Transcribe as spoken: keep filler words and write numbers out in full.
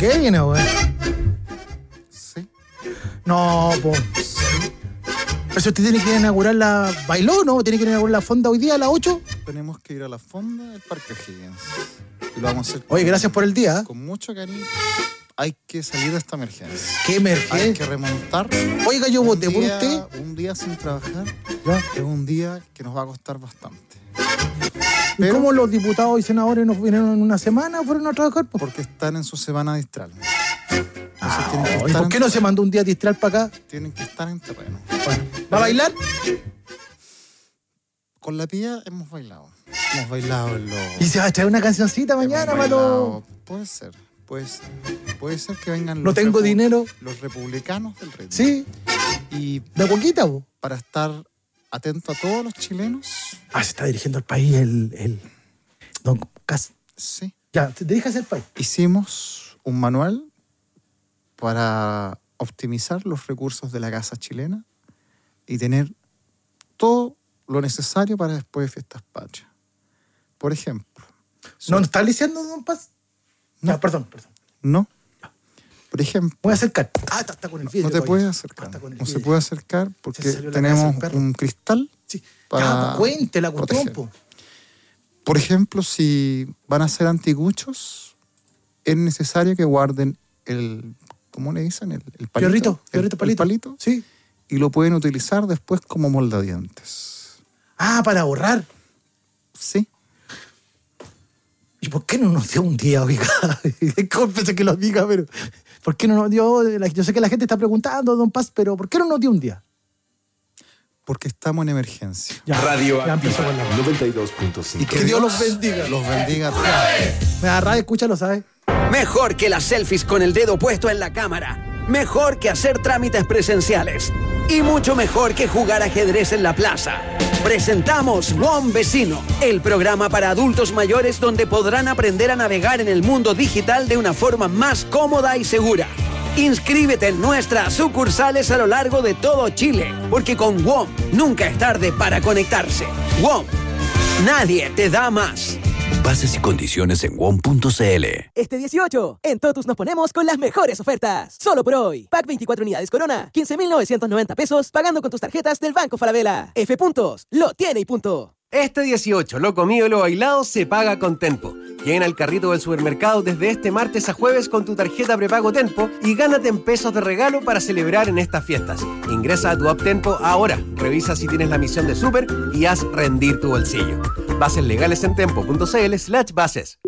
qué viene, güey? Sí. No, pues. Pero si usted tiene que inaugurar la... ¿Bailó, no? ¿Tiene que inaugurar la fonda hoy día a las ocho? Tenemos que ir a la fonda del Parque O'Higgins. Y lo vamos a hacer. Oye, con, gracias por el día. ¿eh? Con mucho cariño. Hay que salir de esta emergencia. ¿Qué emergencia? Hay que remontar. Oiga, yo voté por día, usted. Un día sin trabajar ¿Ya? es un día que nos va a costar bastante. ¿Y Pero, cómo los diputados y senadores nos vinieron en una semana fueron a trabajar? Pues? Porque están en su semana distral. Ah, tienen que ¿y estar por qué en- no se mandó un día distral para acá? Tienen que estar en terreno. Bueno, ¿va a bailar? Con la Pía hemos bailado. Hemos bailado en los... ¿Y se va a echar una cancioncita mañana, hemos Malo? bailado. Puede ser. Puede ser. Puede ser que vengan No los tengo repu- dinero. los republicanos del ritmo. Sí, Y de poquita, vos. para estar atento a todos los chilenos, Ah, se está dirigiendo al país el... el... Don Cas... sí, Ya, te dirijas al país. hicimos un manual para optimizar los recursos de la casa chilena y tener todo lo necesario para después de Fiestas Patrias. Por ejemplo, ¿No está diciendo, Don Paz? No. Ya, perdón, perdón. no. Por ejemplo, Voy a acercar. Ah, está, está con el vidrio. no te todavía. puedes Ah, acercar. está con el No se vidrio. puede acercar porque Se salió la casa tenemos del perro. un cristal. Sí. para Ya, pues, cuente la cuestión, proteger. po. Por ejemplo, si van a ser antiguchos, es necesario que guarden el, ¿cómo le dicen? El, el palito. Fiorrito, el- fiorrito, el palito. palito. Sí. Y lo pueden utilizar después como moldadientes. Ah, para ahorrar. Sí. ¿Y por qué no nos dio un día, oiga? Discúlpese que lo diga, pero... ¿Por qué no nos dio...? Yo sé que la gente está preguntando, Don Paz, pero ¿por qué no nos dio un día? Porque estamos en emergencia. Ya, Radio ya empezó con la... noventa y dos punto cinco. Que Dios los bendiga. Los bendiga a todos. Me da rabia, escúchalo, ¿sabes? Mejor que las selfies con el dedo puesto en la cámara. Mejor que hacer trámites presenciales. Y mucho mejor que jugar ajedrez en la plaza. Presentamos WOM Vecino, el programa para adultos mayores donde podrán aprender a navegar en el mundo digital de una forma más cómoda y segura. Inscríbete en nuestras sucursales a lo largo de todo Chile, porque con WOM nunca es tarde para conectarse. WOM, nadie te da más. Bases y condiciones en W O M punto c l. Este dieciocho, en Totus nos ponemos con las mejores ofertas. Solo por hoy. Pack veinticuatro unidades Corona, quince mil novecientos noventa pesos, pagando con tus tarjetas del Banco Falabella. F Puntos, lo tiene y punto. Este dieciocho, lo comido y lo bailado se paga con Tenpo. Llena el carrito del supermercado desde este martes a jueves con tu tarjeta prepago Tenpo y gánate en pesos de regalo para celebrar en estas fiestas. Ingresa a tu app Tenpo ahora, revisa si tienes la misión de super y haz rendir tu bolsillo. Bases legales en tempo punto c l slash bases.